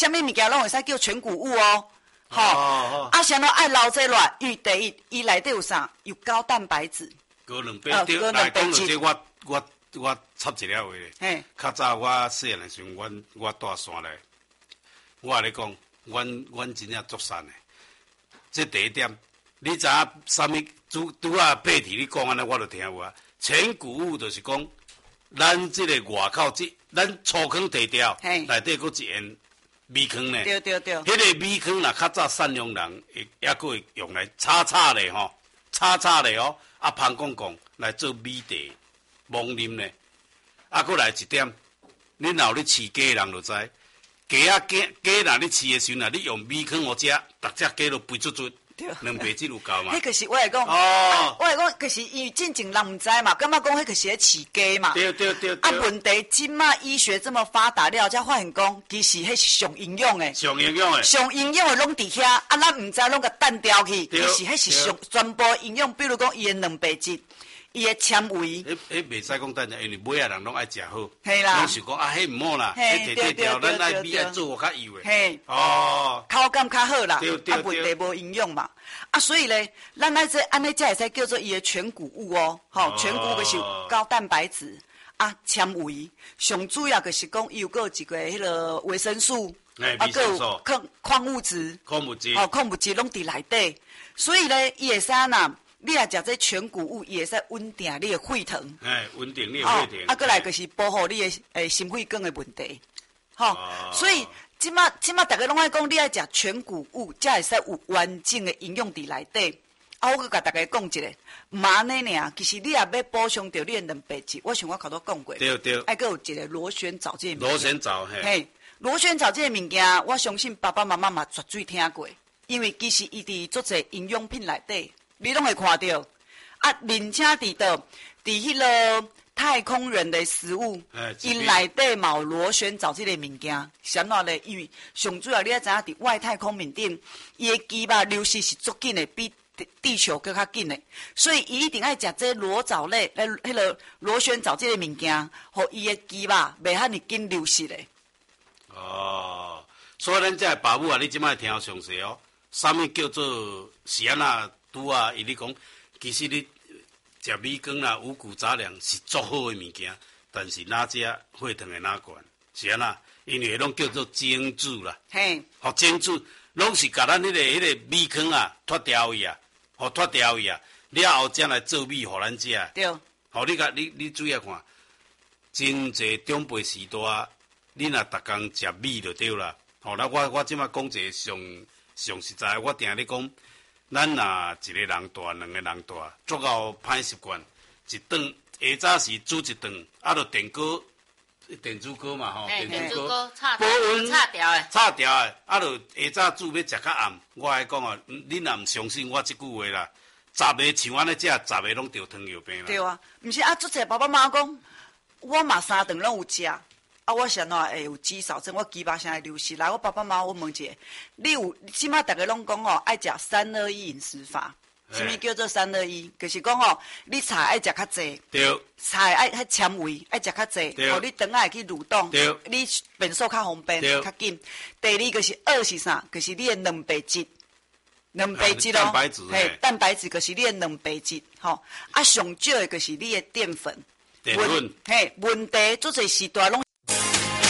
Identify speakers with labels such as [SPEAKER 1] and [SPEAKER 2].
[SPEAKER 1] 什么物件拢会使叫全谷物哦。吼，啥物爱捞这乱？因为第一，伊内底有啥？有高蛋白质。
[SPEAKER 2] 高蛋白质。来讲到这，我插一了话咧。较早我细汉的时候，我住山咧，我跟你讲，阮真正足瘦的。这第一点，你知影啥物？拄啊配题你讲安尼，我就听有啊。全谷物就是讲，咱这个外口咱粗糠提掉，内底佫一盐。米糠呢？
[SPEAKER 1] 对。
[SPEAKER 2] 迄个米糠啦，较早善良人也佫会用来炒咧吼，炒咧哦，香讲来做米茶、蒙啉咧。佫来一点，你若有咧饲鸡人就知，鸡若你饲的时候，你用米糠好食，逐只鸡都肥足足。两白质有够嘛？
[SPEAKER 1] 迄个是我来讲，我来讲，就是因为进前人唔知嘛，感觉讲迄个是咧饲鸡嘛。
[SPEAKER 2] 对。
[SPEAKER 1] 问题今嘛医学这么发达了，才发现讲，其实迄是上营养的。上营养的拢伫遐，咱唔知拢甲淡掉去。其实迄是上全部营养，比如讲伊的蛋白质。伊的纤维，
[SPEAKER 2] 迄袂使讲等下，因为每个人拢爱食好，
[SPEAKER 1] 系啦，
[SPEAKER 2] 拢想讲迄唔好啦，迄摕掉，咱爱米爱做较油诶，
[SPEAKER 1] 口感较好啦，问题无营养嘛，所以咧，咱安尼才会使叫做伊的全谷物哦，全谷就是高蛋白质纤维，上主要就是讲伊有个一个迄个维生素，
[SPEAKER 2] 有
[SPEAKER 1] 矿物质，矿物质拢伫内底，所以咧，伊会使呐。你若食这全谷物，伊会使稳定你的血糖。
[SPEAKER 2] 稳定你的血糖。
[SPEAKER 1] 过来就是保护你的心血管的问题。所以即马大家拢爱讲，你爱食全谷物，才会使有完整的营养伫内底。我阁甲大家讲一个，唔安尼尔，其实你也要补充到你的蛋白质。我想我头都讲过。
[SPEAKER 2] 对。
[SPEAKER 1] 还阁有一个螺旋藻这个。
[SPEAKER 2] 螺旋藻
[SPEAKER 1] 螺旋藻这个物件，我相信爸爸妈妈嘛绝对听过，因为其实伊伫足侪营养品内底。你拢会看到，而且伫迄个太空人的食物，伊内底嘛有螺旋藻这个物件，啥话咧？因为上主要你要知影，伫外太空面顶，伊的肌肉流失是足紧的，比地球更较紧的，所以伊一定爱食这螺藻类、迄个螺旋藻这个物件，互伊的肌肉袂遐尼紧流失的。
[SPEAKER 2] 所以咱这爸母啊，你即摆听详细哦，啥物叫做是安那？拄啊，伊咧讲，其实你食米糕啦、五谷杂粮是足好的物件，但是哪只血糖会哪悬？是安那？因为拢叫做精子啦，精子拢是甲咱迄个米糠啊脱掉伊啊，脱掉伊啊，了后才来做米互咱食。
[SPEAKER 1] 对。
[SPEAKER 2] 你注意看，真济长辈时代，你若逐工食米就对啦。那我即摆讲一个上实在，我定咧讲。咱若一个人大，两个人大，足够歹习惯。一顿下早时煮一顿，就电子锅嘛吼，
[SPEAKER 3] 电子锅
[SPEAKER 2] 保温
[SPEAKER 3] 炒掉的，
[SPEAKER 2] 就下早煮要食较暗。我爱讲哦，你若唔相信我即句话啦，杂个像安尼食，杂个拢得糖尿病啦。
[SPEAKER 1] 对啊，毋是足侪爸爸妈妈讲，我嘛三顿拢有食。我啥哪会有肌少症？我肌肉啥会流失？来，我爸爸妈妈，我问一下，你起码大家拢讲爱食321饮食法。什么叫做321？就是讲你菜爱食较济，
[SPEAKER 2] 对，
[SPEAKER 1] 菜爱纤维爱食较济，你肠仔会去蠕动，
[SPEAKER 2] 对，
[SPEAKER 1] 你便所较方便，较紧。第二个是2是啥？就是你的蛋白质，蛋白质
[SPEAKER 2] 蛋白质，
[SPEAKER 1] 蛋白质就是你的蛋白质，上少的就是你的淀粉。
[SPEAKER 2] 淀粉，
[SPEAKER 1] 问题做侪时代拢。